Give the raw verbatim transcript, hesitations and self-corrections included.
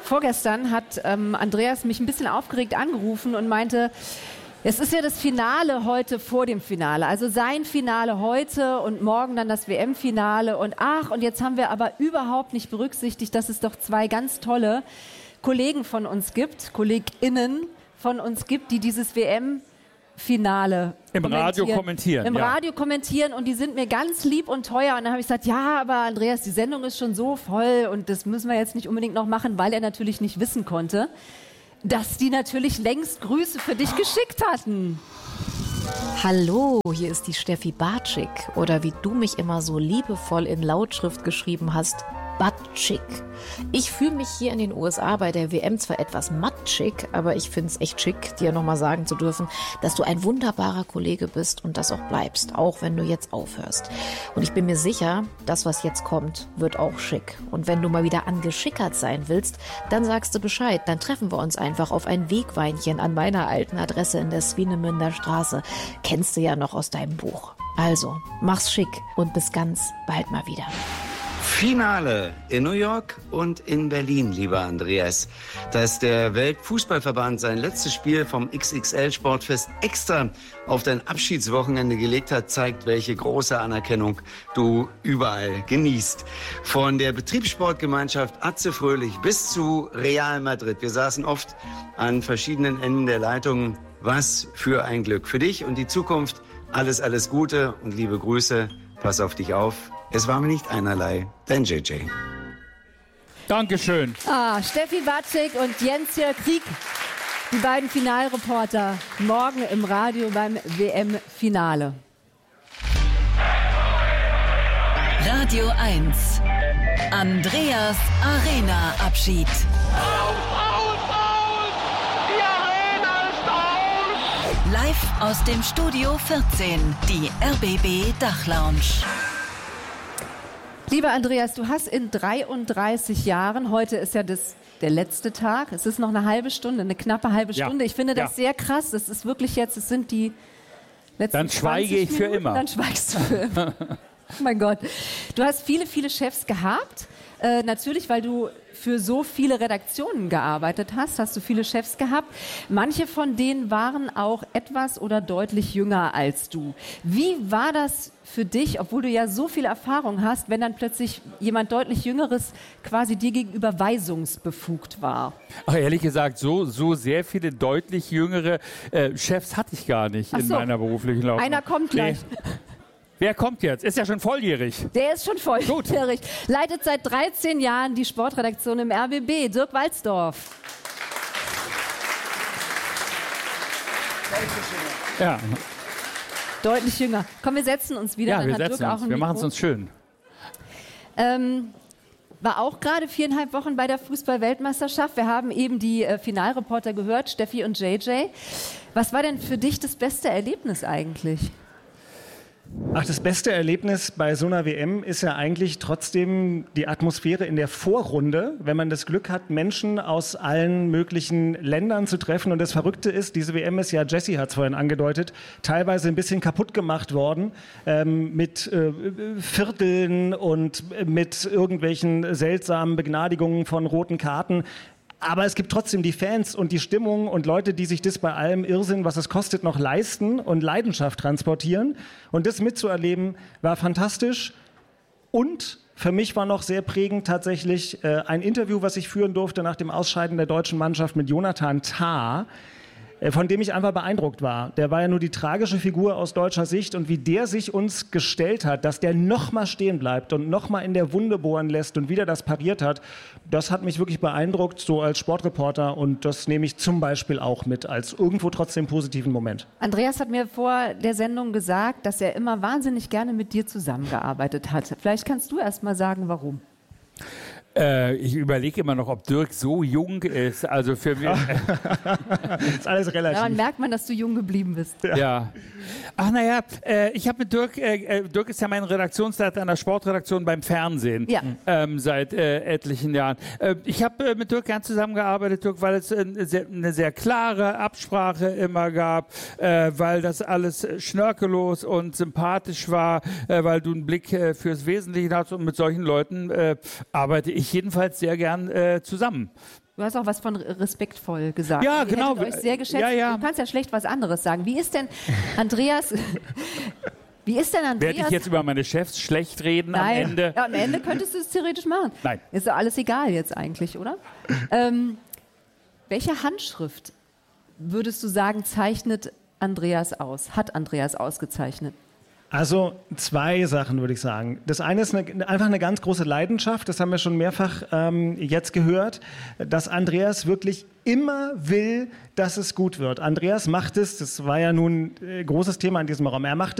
Vorgestern hat ähm, Andreas mich ein bisschen aufgeregt angerufen und meinte, es ist ja das Finale heute vor dem Finale. Also sein Finale heute und morgen dann das W M-Finale. Und ach, und jetzt haben wir aber überhaupt nicht berücksichtigt, dass es doch zwei ganz tolle Kollegen von uns gibt, KollegInnen von uns gibt, die dieses W M-Finale im Radio kommentieren. Im ja. Radio kommentieren und die sind mir ganz lieb und teuer. Und dann habe ich gesagt, ja, aber Andreas, die Sendung ist schon so voll und das müssen wir jetzt nicht unbedingt noch machen, weil er natürlich nicht wissen konnte, dass die natürlich längst Grüße für dich geschickt hatten. Hallo, hier ist die Steffi Bartschik oder wie du mich immer so liebevoll in Lautschrift geschrieben hast, Batschik. Ich fühle mich hier in den U S A bei der W M zwar etwas matschig, aber ich finde es echt schick, dir nochmal sagen zu dürfen, dass du ein wunderbarer Kollege bist und das auch bleibst, auch wenn du jetzt aufhörst. Und ich bin mir sicher, das, was jetzt kommt, wird auch schick. Und wenn du mal wieder angeschickert sein willst, dann sagst du Bescheid. Dann treffen wir uns einfach auf ein Wegweinchen an meiner alten Adresse in der Swinemünder Straße. Kennst du ja noch aus deinem Buch. Also, mach's schick und bis ganz bald mal wieder. Finale in New York und in Berlin, lieber Andreas. Dass der Weltfußballverband sein letztes Spiel vom X X L-Sportfest extra auf dein Abschiedswochenende gelegt hat, zeigt, welche große Anerkennung du überall genießt. Von der Betriebssportgemeinschaft Atze Fröhlich bis zu Real Madrid. Wir saßen oft an verschiedenen Enden der Leitung. Was für ein Glück für dich und die Zukunft. Alles, alles Gute und liebe Grüße. Pass auf dich auf. Es war mir nicht einerlei, dein J J. Dankeschön. Ah, Steffi Batschik und Jens-Jörg Krieg, die beiden Finalreporter, morgen im Radio beim W M-Finale. Radio eins. Andreas Arena-Abschied. Aus, aus, aus! Die Arena ist aus! Live aus dem Studio vierzehn, die R B B Dachlounge. Lieber Andreas, du hast in dreiunddreißig Jahren, heute ist ja das, der letzte Tag, es ist noch eine halbe Stunde, eine knappe halbe Stunde. Ja. Ich finde das ja. sehr krass. Das ist wirklich jetzt, es sind die letzten Dann schweige ich Minuten, für immer. Dann schweigst du für immer. Oh mein Gott. Du hast viele, viele Chefs gehabt. Äh, natürlich, weil du für so viele Redaktionen gearbeitet hast, hast du viele Chefs gehabt. Manche von denen waren auch etwas oder deutlich jünger als du. Wie war das für dich, obwohl du ja so viel Erfahrung hast, wenn dann plötzlich jemand deutlich Jüngeres quasi dir gegenüber weisungsbefugt war? Ach, ehrlich gesagt, so, so sehr viele deutlich jüngere äh, Chefs hatte ich gar nicht Ach in so. meiner beruflichen Laufbahn. Einer kommt gleich. Nee. Wer kommt jetzt? Ist ja schon volljährig. Der ist schon volljährig. Leitet seit dreizehn Jahren die Sportredaktion im R B B. Dirk Walzdorf. Ja. Deutlich jünger. Komm, wir setzen uns wieder. Ja, Dann wir hat setzen Dirk auch uns. ein Wir machen es Mikro. uns schön. Ähm, war auch gerade viereinhalb Wochen bei der Fußball-Weltmeisterschaft. Wir haben eben die äh, Finalreporter gehört, Steffi und J J. Was war denn für dich das beste Erlebnis eigentlich? Ach, das beste Erlebnis bei so einer W M ist ja eigentlich trotzdem die Atmosphäre in der Vorrunde, wenn man das Glück hat, Menschen aus allen möglichen Ländern zu treffen. Und das Verrückte ist, diese W M ist ja, Jessie hat es vorhin angedeutet, teilweise ein bisschen kaputt gemacht worden ähm, mit äh, Vierteln und mit irgendwelchen seltsamen Begnadigungen von roten Karten. Aber es gibt trotzdem die Fans und die Stimmung und Leute, die sich das bei allem Irrsinn, was es kostet, noch leisten und Leidenschaft transportieren. Und das mitzuerleben, war fantastisch. Und für mich war noch sehr prägend tatsächlich äh, ein Interview, was ich führen durfte nach dem Ausscheiden der deutschen Mannschaft mit Jonathan Tah, von dem ich einfach beeindruckt war. Der war ja nur die tragische Figur aus deutscher Sicht und wie der sich uns gestellt hat, dass der nochmal stehen bleibt und nochmal in der Wunde bohren lässt und wieder das pariert hat, das hat mich wirklich beeindruckt, so als Sportreporter, und das nehme ich zum Beispiel auch mit als irgendwo trotzdem positiven Moment. Andreas hat mir vor der Sendung gesagt, dass er immer wahnsinnig gerne mit dir zusammengearbeitet hat. Vielleicht kannst du erst mal sagen, warum. Äh, ich überlege immer noch, ob Dirk so jung ist. Also für mich. Ist alles relativ. Daran merkt man, dass du jung geblieben bist. Ja. ja. Ach naja, äh, ich habe mit Dirk, äh, Dirk ist ja mein Redaktionsleiter an der Sportredaktion beim Fernsehen ja. ähm, seit äh, etlichen Jahren. Äh, ich habe äh, mit Dirk gern zusammengearbeitet, Dirk, weil es äh, sehr, eine sehr klare Absprache immer gab, äh, weil das alles schnörkellos und sympathisch war, äh, weil du einen Blick äh, fürs Wesentliche hast, und mit solchen Leuten äh, arbeite ich jedenfalls sehr gern äh, zusammen. Du hast auch was von respektvoll gesagt. Ja, Ihr genau. hättet euch sehr geschätzt. Ja, ja. Du kannst ja schlecht was anderes sagen. Wie ist denn Andreas... Wie ist denn Andreas? Werde ich jetzt über meine Chefs schlecht reden Nein. am Ende? Ja, am Ende könntest du es theoretisch machen. Nein. Ist doch alles egal jetzt eigentlich, oder? ähm, welche Handschrift würdest du sagen, zeichnet Andreas aus? Hat Andreas ausgezeichnet? Also zwei Sachen würde ich sagen. Das eine ist eine, einfach eine ganz große Leidenschaft, das haben wir schon mehrfach ähm, jetzt gehört, dass Andreas wirklich immer will, dass es gut wird. Andreas macht es, das war ja nun ein großes Thema in diesem Raum, er macht